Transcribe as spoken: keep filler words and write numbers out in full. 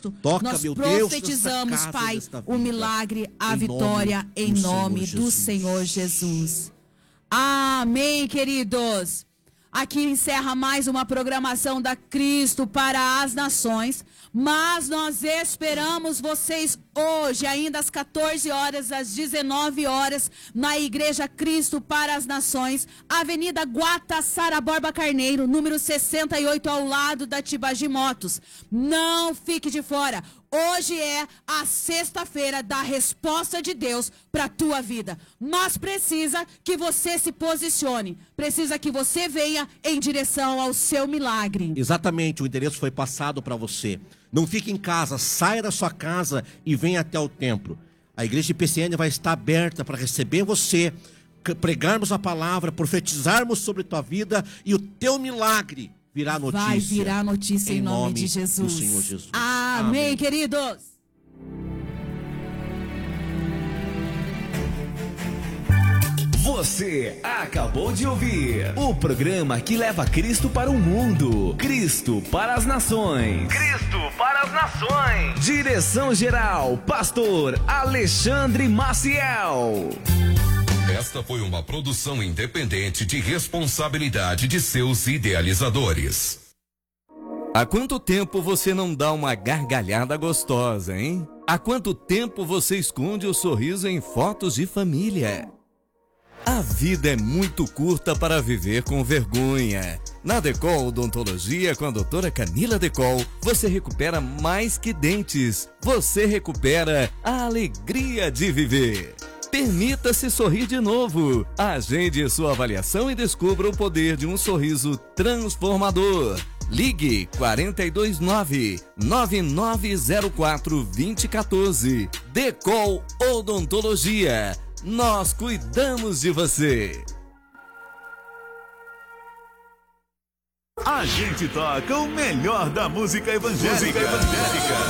Cristo. Toca, Nós meu Deus, profetizamos, nessa casa, Pai, nesta o vida, milagre, a em vitória nome em do nome Senhor do Jesus. Senhor Jesus. Amém, queridos. Aqui encerra mais uma programação da Cristo para as Nações, mas nós esperamos vocês hoje, ainda às quatorze horas, às dezenove horas, na Igreja Cristo para as Nações, Avenida Guataçara Borba Carneiro, número sessenta e oito, ao lado da Tibagi Motos. Não fique de fora. Hoje é a sexta-feira da resposta de Deus para a tua vida. Mas precisa que você se posicione. Precisa que você venha em direção ao seu milagre. Exatamente, o endereço foi passado para você. Não fique em casa, saia da sua casa e venha até o templo. A igreja de P C N vai estar aberta para receber você, pregarmos a palavra, profetizarmos sobre tua vida e o teu milagre virá notícia. Vai virar notícia em, em nome, nome de Jesus. Do Senhor Jesus. Amém, Amém, queridos. Você acabou de ouvir o programa que leva Cristo para o mundo. Cristo para as Nações. Cristo para as Nações. Direção geral, Pastor Alexandre Maciel. Esta foi uma produção independente de responsabilidade de seus idealizadores. Há quanto tempo você não dá uma gargalhada gostosa, hein? Há quanto tempo você esconde o sorriso em fotos de família? A vida é muito curta para viver com vergonha. Na Decol Odontologia, com a doutora Camila Decol, você recupera mais que dentes. Você recupera a alegria de viver. Permita-se sorrir de novo. Agende sua avaliação e descubra o poder de um sorriso transformador. Ligue quatro dois nove, nove nove zero quatro, dois zero um quatro. Decol Odontologia. Nós cuidamos de você. A gente toca o melhor da música evangélica. Música evangélica.